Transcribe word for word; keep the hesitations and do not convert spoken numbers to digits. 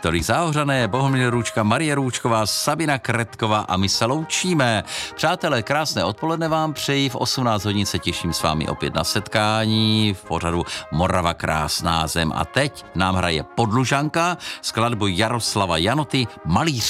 Viktorii Záhořané, Bohumil Růčka, Marie Růčková, Sabina Kretková a my se loučíme. Přátelé, krásné odpoledne vám přeji, v osmnáct hodin se těším s vámi opět na setkání v pořadu Morava krásná zem a teď nám hraje Podlužanka, skladbu Jaroslava Janoty, Malíř.